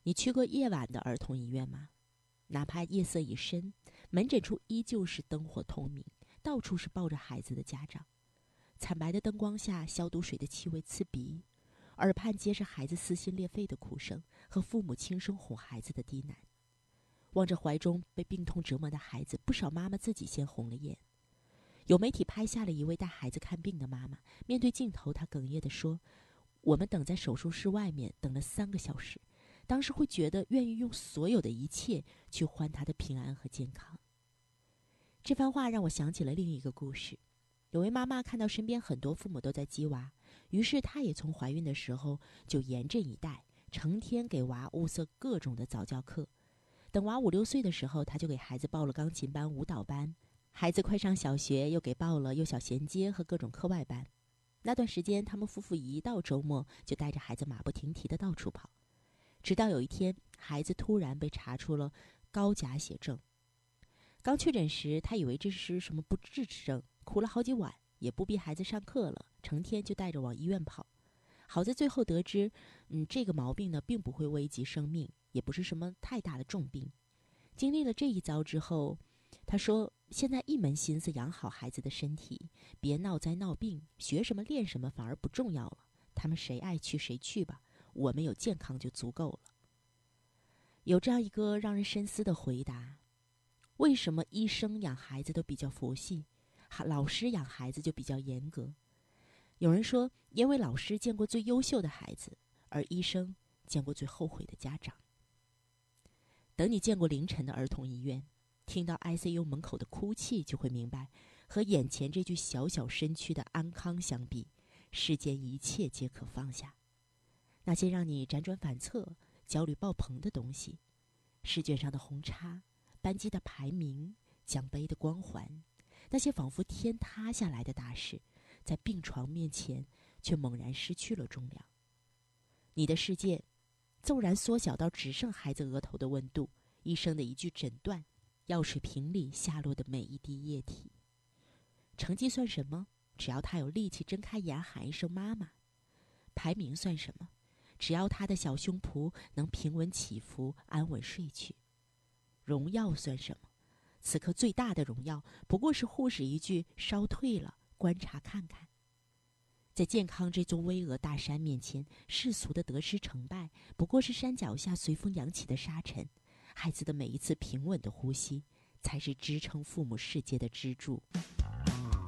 你去过夜晚的儿童医院吗？哪怕夜色已深，门诊处依旧是灯火通明，到处是抱着孩子的家长。惨白的灯光下，消毒水的气味刺鼻，耳畔皆是孩子撕心裂肺的哭声和父母轻声哄孩子的低喃。望着怀中被病痛折磨的孩子，不少妈妈自己先红了眼。有媒体拍下了一位带孩子看病的妈妈，面对镜头，她哽咽地说：“我们等在手术室外面等了3个小时，当时会觉得愿意用所有的一切去换他的平安和健康。”这番话让我想起了另一个故事。有位妈妈看到身边很多父母都在鸡娃，于是她也从怀孕的时候就严阵以待，成天给娃物色各种的早教课。等娃5、6岁的时候，她就给孩子报了钢琴班、舞蹈班。孩子快上小学，又给报了幼小衔接和各种课外班。那段时间，他们夫妇一到周末就带着孩子马不停蹄地到处跑。直到有一天，孩子突然被查出了高钾血症。刚确诊时，他以为这是什么不治之症，哭了好几晚，也不逼孩子上课了，成天就带着往医院跑。好在最后得知，这个毛病呢，并不会危及生命，也不是什么太大的重病。经历了这一遭之后，他说：“现在一门心思养好孩子的身体，别闹灾闹病，学什么练什么反而不重要了。他们谁爱去谁去吧，我们有健康就足够了。”有这样一个让人深思的回答：为什么医生养孩子都比较佛系，老师养孩子就比较严格？有人说，因为老师见过最优秀的孩子，而医生见过最后悔的家长。等你见过凌晨的儿童医院，听到 ICU 门口的哭泣，就会明白，和眼前这具小小身躯的安康相比，世间一切皆可放下。那些让你辗转反侧、焦虑爆棚的东西，试卷上的红叉、班级的排名、奖杯的光环，那些仿佛天塌下来的大事，在病床面前却猛然失去了重量。你的世界骤然缩小到只剩孩子额头的温度，医生的一句诊断，药水瓶里下落的每一滴液体。成绩算什么？只要他有力气睁开眼喊一声妈妈。排名算什么？只要他的小胸脯能平稳起伏，安稳睡去。荣耀算什么？此刻最大的荣耀，不过是护士一句烧退了，观察看看。在健康这座巍峨大山面前，世俗的得失成败，不过是山脚下随风扬起的沙尘。孩子的每一次平稳的呼吸，才是支撑父母世界的支柱。